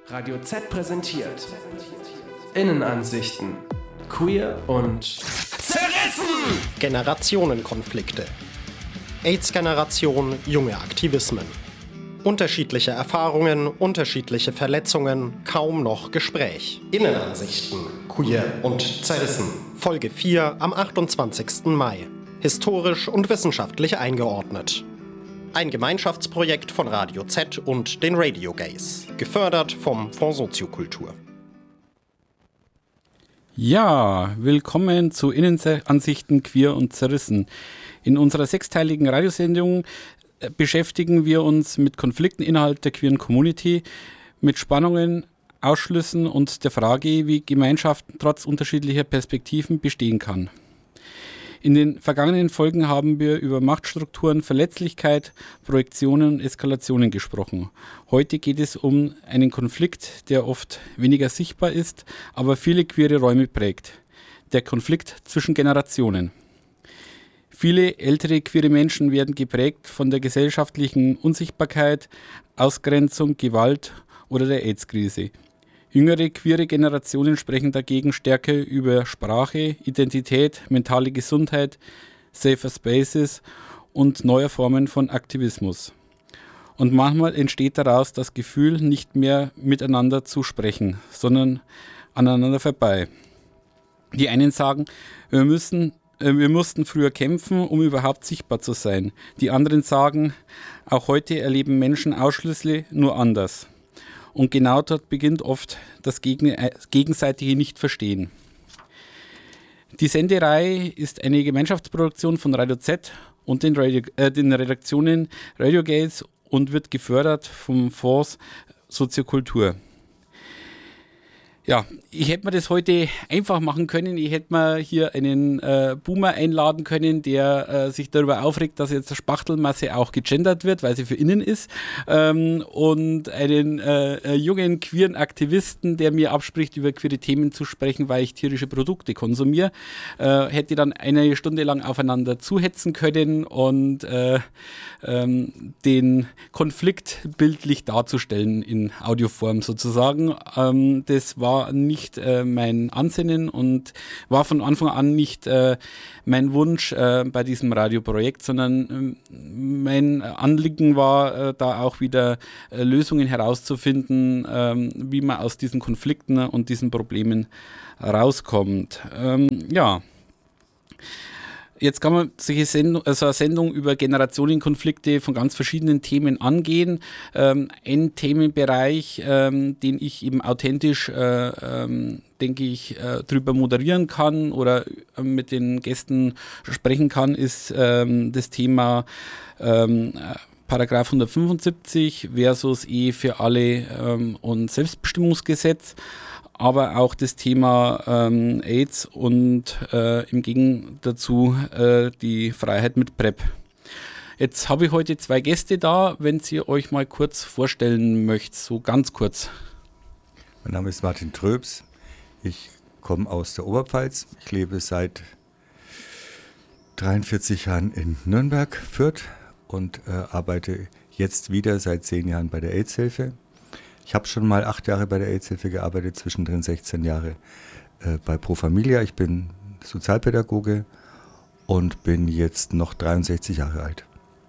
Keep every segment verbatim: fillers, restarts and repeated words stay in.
Radio Z präsentiert Innenansichten queer und zerrissen! Generationenkonflikte. AIDS-Generation, junge Aktivismen. Unterschiedliche Erfahrungen, unterschiedliche Verletzungen, kaum noch Gespräch. Innenansichten queer und zerrissen. Folge vier am achtundzwanzigsten Mai. Historisch und wissenschaftlich eingeordnet. Ein Gemeinschaftsprojekt von Radio Z und den Radio Gays, gefördert vom Fonds Soziokultur. Ja, willkommen zu Innenansichten queer und zerrissen. In unserer sechsteiligen Radiosendung beschäftigen wir uns mit Konflikten innerhalb der queeren Community, mit Spannungen, Ausschlüssen und der Frage, wie Gemeinschaft trotz unterschiedlicher Perspektiven bestehen kann. In den vergangenen Folgen haben wir über Machtstrukturen, Verletzlichkeit, Projektionen und Eskalationen gesprochen. Heute geht es um einen Konflikt, der oft weniger sichtbar ist, aber viele queere Räume prägt. Der Konflikt zwischen Generationen. Viele ältere queere Menschen werden geprägt von der gesellschaftlichen Unsichtbarkeit, Ausgrenzung, Gewalt oder der AIDS-Krise. Jüngere queere Generationen sprechen dagegen stärker über Sprache, Identität, mentale Gesundheit, safer Spaces und neue Formen von Aktivismus. Und manchmal entsteht daraus das Gefühl, nicht mehr miteinander zu sprechen, sondern aneinander vorbei. Die einen sagen, wir müssen, äh, wir mussten früher kämpfen, um überhaupt sichtbar zu sein. Die anderen sagen, auch heute erleben Menschen Ausschlüsse nur anders. Und genau dort beginnt oft das gegenseitige Nicht-Verstehen. Die Sendereihe ist eine Gemeinschaftsproduktion von Radio Z und den, Radio, äh, den Redaktionen Radio Gays und wird gefördert vom Fonds Soziokultur. Ja, ich hätte mir das heute einfach machen können. Ich hätte mir hier einen äh, Boomer einladen können, der äh, sich darüber aufregt, dass jetzt Spachtelmasse auch gegendert wird, weil sie für innen ist. Ähm, und einen äh, jungen queeren Aktivisten, der mir abspricht, über queere Themen zu sprechen, weil ich tierische Produkte konsumiere. Äh, hätte dann eine Stunde lang aufeinander zuhetzen können und äh, ähm, den Konflikt bildlich darzustellen in Audioform sozusagen. Ähm, das war nicht äh, mein Ansinnen und war von Anfang an nicht äh, mein Wunsch äh, bei diesem Radioprojekt, sondern äh, mein Anliegen war, äh, da auch wieder äh, Lösungen herauszufinden, äh, wie man aus diesen Konflikten und diesen Problemen rauskommt. Ähm, ja. Jetzt kann man solche Sendung, also eine Sendung über Generationenkonflikte von ganz verschiedenen Themen angehen. Ähm, ein Themenbereich, ähm, den ich eben authentisch, äh, ähm, denke ich, äh, drüber moderieren kann oder äh, mit den Gästen sprechen kann, ist ähm, das Thema ähm, Paragraph hundertfünfundsiebzig versus Ehe für alle ähm, und Selbstbestimmungsgesetz. Aber auch das Thema ähm, AIDS und äh, im Gegensatz dazu äh, die Freiheit mit PrEP. Jetzt habe ich heute zwei Gäste da, wenn Sie euch mal kurz vorstellen möchtet, so ganz kurz. Mein Name ist Martin Tröbs, ich komme aus der Oberpfalz, ich lebe seit dreiundvierzig Jahren in Nürnberg, Fürth und äh, arbeite jetzt wieder seit zehn Jahren bei der AIDS-Hilfe. Ich habe schon mal acht Jahre bei der AIDS-Hilfe gearbeitet, zwischendrin sechzehn Jahre äh, bei Pro Familia. Ich bin Sozialpädagoge und bin jetzt noch dreiundsechzig Jahre alt.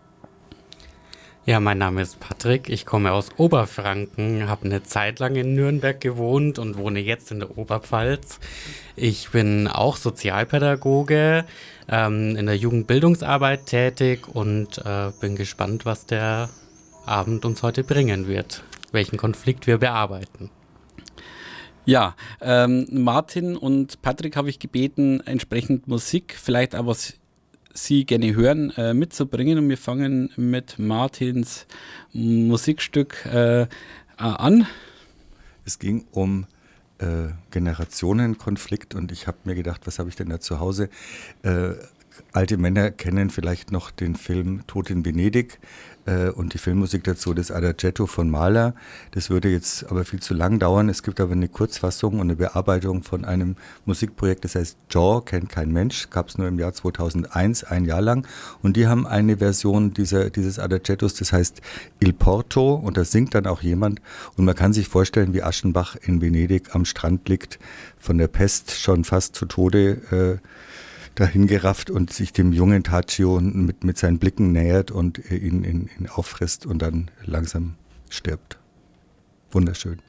Ja, mein Name ist Patrick, ich komme aus Oberfranken, habe eine Zeit lang in Nürnberg gewohnt und wohne jetzt in der Oberpfalz. Ich bin auch Sozialpädagoge, ähm, in der Jugendbildungsarbeit tätig und äh, bin gespannt, was der Abend uns heute bringen wird. Welchen Konflikt wir bearbeiten. Ja, ähm, Martin und Patrick habe ich gebeten, entsprechend Musik, vielleicht auch was Sie gerne hören, äh, mitzubringen. Und wir fangen mit Martins Musikstück äh, an. Es ging um äh, Generationenkonflikt und ich habe mir gedacht, was habe ich denn da zu Hause? Äh, alte Männer kennen vielleicht noch den Film Tod in Venedig äh, und die Filmmusik dazu, das Adagietto von Mahler. Das würde jetzt aber viel zu lang dauern. Es gibt aber eine Kurzfassung und eine Bearbeitung von einem Musikprojekt, das heißt Jaw, kennt kein Mensch, gab es nur im Jahr zweitausendeins, ein Jahr lang. Und die haben eine Version dieser, dieses Adagiettos, das heißt Il Porto, und da singt dann auch jemand. Und man kann sich vorstellen, wie Aschenbach in Venedig am Strand liegt, von der Pest schon fast zu Tode äh, dahingerafft und sich dem jungen Taccio mit, mit seinen Blicken nähert und ihn, ihn, ihn auffrisst und dann langsam stirbt. Wunderschön.